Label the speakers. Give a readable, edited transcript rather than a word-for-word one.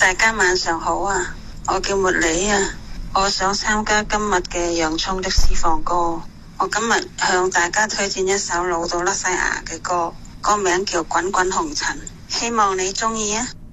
Speaker 1: 大家晚上好啊，我叫茉莉啊，我想參加今日嘅洋蔥的私房歌。我今日向大家推薦一首老到甩晒牙嘅歌，歌名叫《滾滾紅塵》，希望你鍾意啊。